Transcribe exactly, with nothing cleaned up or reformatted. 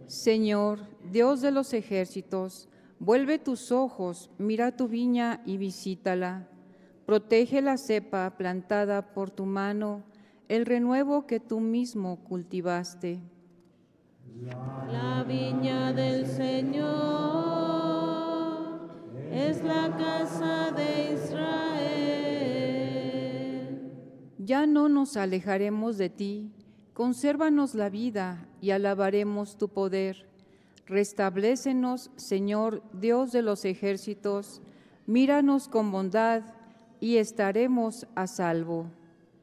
Señor, Dios de los ejércitos, vuelve tus ojos, mira tu viña y visítala. Protege la cepa plantada por tu mano, el renuevo que tú mismo cultivaste. La viña del Señor es la casa de Israel. Ya no nos alejaremos de ti, consérvanos la vida y alabaremos tu poder. Restablécenos, Señor, Dios de los ejércitos, míranos con bondad y estaremos a salvo.